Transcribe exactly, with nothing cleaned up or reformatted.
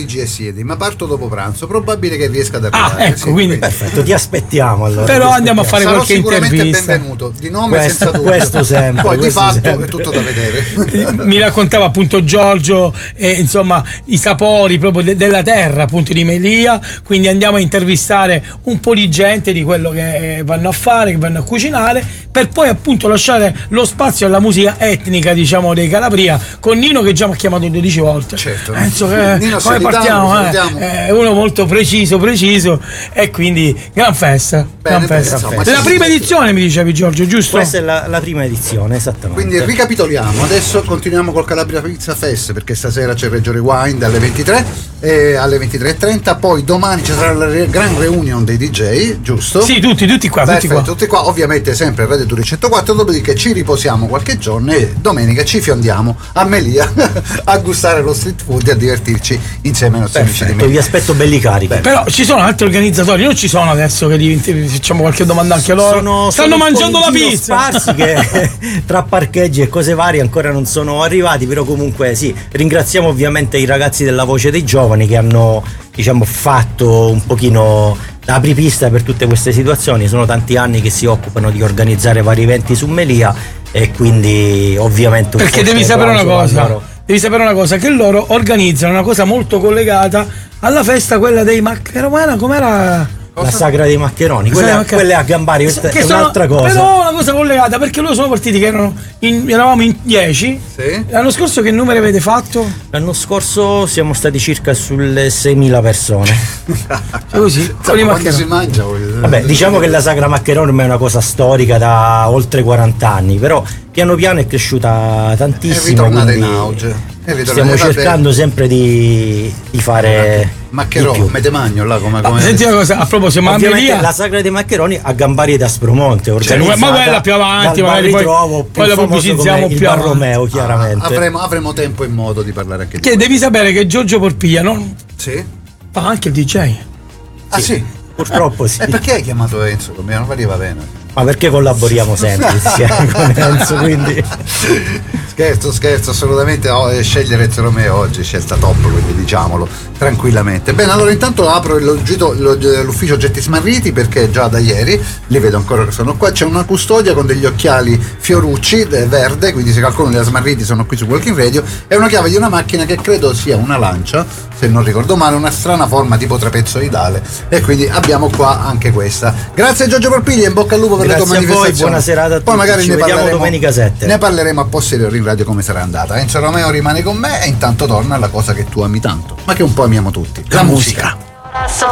di G S I, ma parto dopo pranzo, probabile che riesca ad arrivare. Ah, ecco, sì, quindi, quindi perfetto, ti aspettiamo allora. Però ti andiamo a fare sarò qualche sicuramente intervista. benvenuto, di nome Questo- senza dubbio. questo sempre, Poi di questo fatto sempre. è tutto da vedere. Mi raccontava appunto Giorgio eh, insomma i sapori proprio de- della terra appunto di Melia, quindi andiamo a intervistare un po' di gente di quello che eh, vanno a fare, che vanno a cucinare, per poi appunto lasciare lo spazio alla musica etnica diciamo dei Calabria con Nino che già mi ha chiamato dodici volte. Certo. Penso che Nino, come salutiamo, partiamo eh? salutiamo. È uno molto preciso preciso e quindi gran festa, gran bene, festa. insomma, La sì, prima sì. edizione mi dicevi Giorgio, giusto? Questa è la, la prima edizione, esattamente. Quindi ricapitoliamo, adesso continuiamo col Calabria Pizza Fest perché stasera c'è Reggio Rewind alle ventitré e alle ventitré e trenta, poi domani ci sarà la re- gran reunion dei D J, giusto? Sì, tutti, tutti qua, tutti Perfetto, qua. tutti qua, ovviamente sempre a Radio Turi centoquattro, dopodiché ci riposiamo qualche giorno e domenica ci fiondiamo a Melia a gustare lo street food e a divertirci insieme ai nostri amici di Perfetto, vi Melia. aspetto belli carichi. Però ci sono altri organizzatori, non ci sono adesso che gli facciamo qualche domanda anche a loro. Sono, Stanno sono un mangiando po' la in giro pizza. sparsi che tra parcheggi e cose varie ancora non sono arrivati, però comunque sì, ringraziamo ovviamente i ragazzi della Voce dei Giovani che hanno diciamo fatto un pochino da apripista per tutte queste situazioni. Sono tanti anni che si occupano di organizzare vari eventi su Melia e quindi ovviamente un Perché forte devi sapere una applauso a cosa, loro. devi sapere una cosa, che loro organizzano una cosa molto collegata alla festa, quella dei maccheromana, com'era? La sagra dei maccheroni, quella, Sì, maccher- quella è a Gambari, questa Che è sono- un'altra cosa. Però una cosa collegata, perché loro sono partiti che erano in- eravamo in dieci. Sì? L'anno scorso che numero avete fatto? L'anno scorso siamo stati circa sulle seimila persone. Così, con i Insomma, quando maccheroni. si mangia voglio- Vabbè, diciamo che la sagra maccheroni ormai è una cosa storica da oltre quaranta anni, però piano piano è cresciuta è tantissimo. ritornata in quindi auge. È ritornata- stiamo eh, vabbè. cercando sempre di, di fare Maccherò, di più. Medemagno là come, Ah, come... senti una cosa, a proposito, ma Ovviamente Melia- la sagra dei maccheroni a Gambari ed Aspromonte Cioè, organizzata ma quella più avanti, dal magari Bar poi- Ritrovo, poi più la famoso pubblicizziamo come il più Bar avanti. Romeo, Ah, chiaramente. avremo, avremo tempo e modo di parlare anche di che devi sapere che Giorgio Porpiglia non Sì? fa anche il D J. Ah sì? Purtroppo sì. E perché hai chiamato Enzo? Come non veniva bene? Ma perché collaboriamo sempre insieme con Enzo, quindi Scherzo, scherzo, assolutamente. Oh, eh, scegliere Enzo Romeo oggi è scelta top, quindi diciamolo tranquillamente. Bene, allora intanto apro il- l'ugito- lo- l'ufficio oggetti smarriti perché già da ieri li vedo ancora che sono qua. C'è una custodia con degli occhiali Fiorucci eh, verde, quindi se qualcuno li ha smarriti sono qui su Walking Radio, e una chiave di una macchina che credo sia una lancia, se non ricordo male, una strana forma tipo trapezoidale, e quindi abbiamo qua anche questa. Grazie Giorgio Porpiglia, in bocca al lupo per le tue grazie a voi, manifestazioni. buona serata a Poi tutti, magari ci ne vediamo parleremo domenica sette. Ne parleremo a posteriori in radio come sarà andata. Enzo Romeo rimane con me e intanto torna alla cosa che tu ami tanto, ma che un po' amiamo tutti, la, musica. Adesso